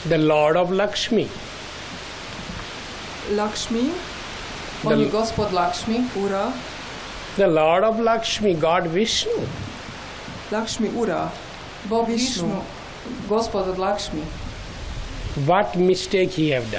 The Lord of Lakshmi. Lakshmi. On je Gospod Lakshmi, Ura. The Lord of Lakshmi, God Vishnu. Lakshmi Ura. Bog Vishnu. Gospod od Lakshmi. What mistake he have done?